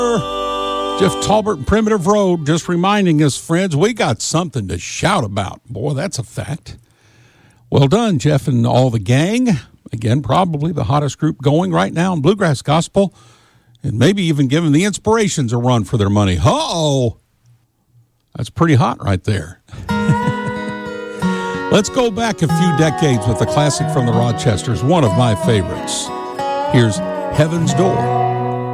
Jeff Talbert and Primitive Road just reminding us, friends, we got something to shout about. Boy, that's a fact. Well done, Jeff and all the gang. Again, probably the hottest group going right now in Bluegrass Gospel, and maybe even giving the Inspirations a run for their money. Uh-oh. That's pretty hot right there. Let's go back a few decades with a classic from the Rochesters, one of my favorites. Here's Heaven's Door.